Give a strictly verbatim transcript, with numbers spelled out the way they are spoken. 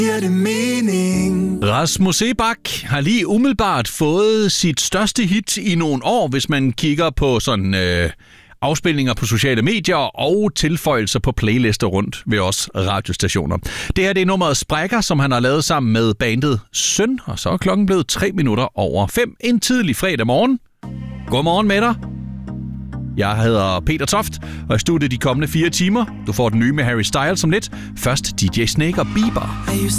giver det mening. Rasmus Seebach har lige umiddelbart fået sit største hit i nogle år, hvis man kigger på sådan øh, afspilninger på sociale medier og tilføjelser på playlister rundt ved os radiostationer. Det her det er nummeret Sprækker, som han har lavet sammen med bandet Søn, og så er klokken blevet tre minutter over fem en tidlig fredag morgen. Godmorgen med dig. Jeg hedder Peter Toft, og i studiet de kommende fire timer. Du får den nye med Harry Styles om lidt. Først D J Snake og Bieber. I used